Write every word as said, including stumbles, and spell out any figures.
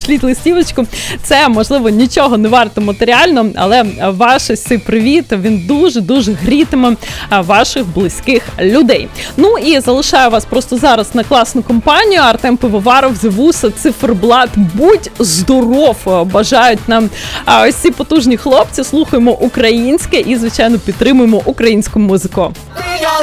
надішліть листівочку. Це, можливо, нічого не варто матеріально, але ваш ось цей привіт, він дуже-дуже грітиме ваших близьких людей. Ну і залишаю вас просто зараз на класну компанію. Артем Пивоваров, Зевуса, Циферблат. Будь здоров! Бажають нам ось ці потужні хлопці. Слухаємо українське і, звичайно, підтримуємо українську музику.